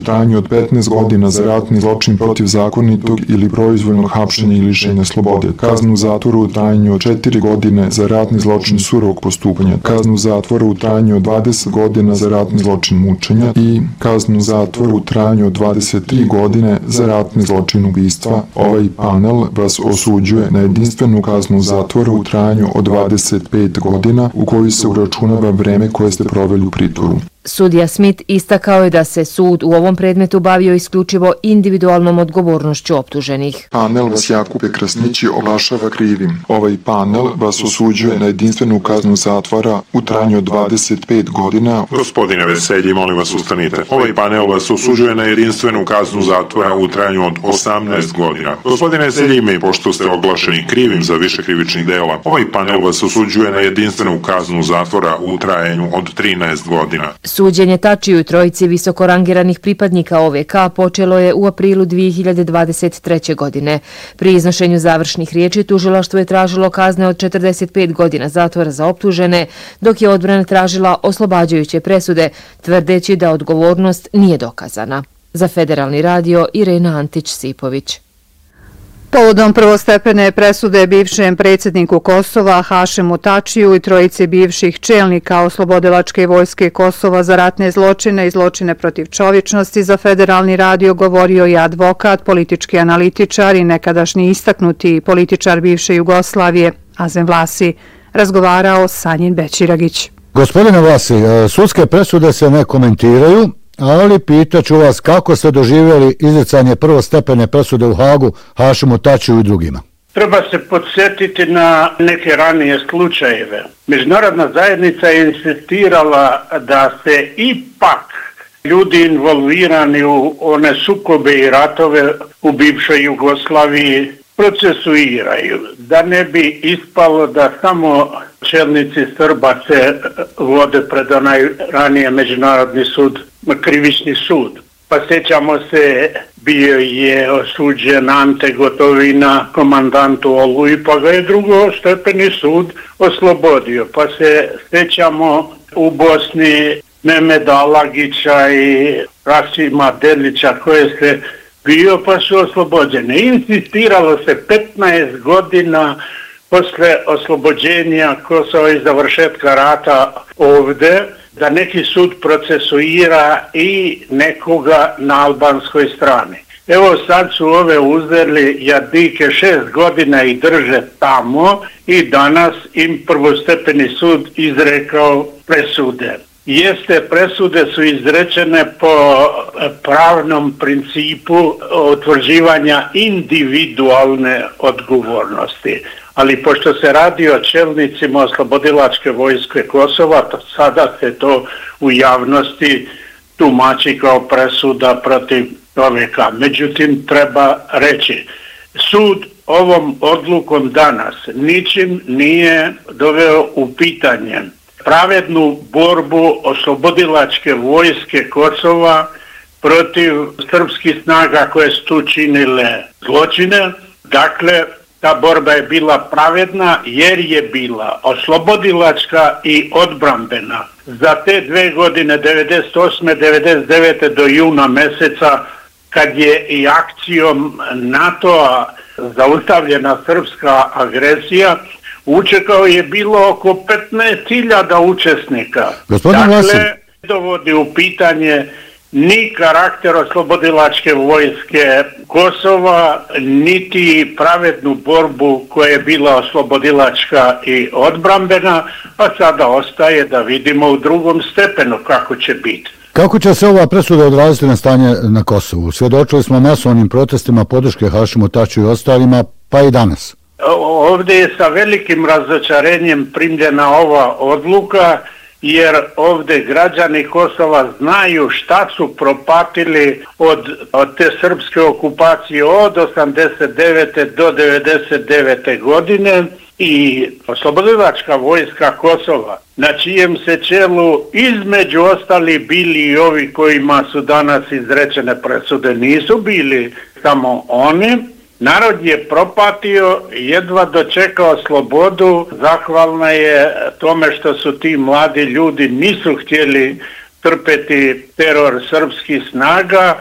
trajanju od 15 godina za ratni zločin protiv zakonitog ili proizvoljnog hapšenja i lišenja slobode, kaznu zatvora u trajanju od 4 godine za ratni zločin surovog postupanja, kaznu zatvora u trajanju od 20 godina za ratni zločin mučenja i kaznu zatvora u trajanju od 23 godine za ratni zločin ubistva. Ovaj panel vas osuđuje na jedinstvenu kaznu zatvora u trajanju od 25 godina u kojoj se uračunava vreme koje ste proveli u pritvoru. Sudija Smith istakao je da se sud u ovom predmetu bavio isključivo individualnom odgovornošću optuženih. Panel vas Jakupe Krasnići oglašava krivim. Ovaj panel vas osuđuje na jedinstvenu kaznu zatvora u trajanju od 25 godina. Gospodine Veselji, molim vas ustanite. Ovaj panel vas osuđuje na jedinstvenu kaznu zatvora u trajanju od 18 godina. Gospodine Veselji, pošto ste oglašeni krivim za više krivičnih dela, ovaj panel vas osuđuje na jedinstvenu kaznu zatvora u trajanju od 13 godina. Suđenje Tačiju i trojici visoko rangiranih pripadnika OVK počelo je u aprilu 2023. godine. Pri iznošenju završnih riječi tužilaštvo je tražilo kazne od 45 godina zatvora za optužene, dok je odbrana tražila oslobađajuće presude, tvrdeći da odgovornost nije dokazana. Za Federalni radio Irena Antić-Sipović. Povodom prvostepene presude bivšem predsjedniku Kosova Hašemu Tačiju i trojici bivših čelnika Oslobodilačke vojske Kosova za ratne zločine i zločine protiv čovječnosti, za Federalni radio govorio i advokat, politički analitičar i nekadašnji istaknuti političar bivše Jugoslavije Azem Vlasi, razgovarao Sanjin Bećiragić. Gospodine Vlasi, sudske presude se ne komentiraju, ali pitaću vas kako ste doživjeli izricanje prvostepene presude u Hagu Hašemu Tačiju i drugima. Treba se podsjetiti na neke ranije slučajeve. Međunarodna zajednica je insistirala da se ipak ljudi involvirani u one sukobe i ratove u bivšoj Jugoslaviji procesuiraju, da ne bi ispalo da samo čelnici Srba se vode pred onaj ranije Međunarodni sud, krivični sud. Pa sjećamo se, bio je osuđen Ante Gotovina, komandantu Oluji, pa ga je drugostepeni sud oslobodio. Pa se sjećamo u Bosni Mehmeda Alagića i Rasima Delića koje se bio, pa su oslobođene. Insistiralo se 15 godina posle oslobođenja Kosova i završetka rata ovdje, da neki sud procesuira i nekoga na albanskoj strani. Evo sad su ove uzeli jadike 6 godina i drže tamo i danas im prvostepeni sud izrekao presude. Jeste, presude su izrečene po pravnom principu utvrđivanja individualne odgovornosti. Ali pošto se radi o čelnicima Oslobodilačke vojske Kosova, to sada se to u javnosti tumači kao presuda protiv OVK. Međutim, treba reći, sud ovom odlukom danas ničim nije doveo u pitanje pravednu borbu Oslobodilačke vojske Kosova protiv srpskih snaga koje su tu činile zločine. Dakle, ta borba je bila pravedna jer je bila oslobodilačka i odbrambena. Za te 2 godine, 98. 99. do juna meseca, kad je i akcijom NATO-a zaustavljena srpska agresija, učekao je bilo oko 15.000 učesnika. Dakle, dovodi u pitanje ni karakter Oslobodilačke vojske Kosova, niti pravednu borbu koja je bila oslobodilačka i odbrambena, a sada ostaje da vidimo u drugom stepenu kako će biti. Kako će se ova presuda odraziti na stanje na Kosovu? Svjedočili smo masovnim protestima podrške Hašemu Tačiju i ostalima, pa i danas. Ovdje je sa velikim razočarenjem primljena ova odluka, jer ovdje građani Kosova znaju šta su propatili od te srpske okupacije od 89. do 99. godine i Oslobodilačka vojska Kosova, na čijem se čelu između ostali bili i ovi kojima su danas izrečene presude, nisu bili samo oni. Narod je propatio, jedva dočekao slobodu, zahvalna je tome što su ti mladi ljudi nisu htjeli trpeti teror srpskih snaga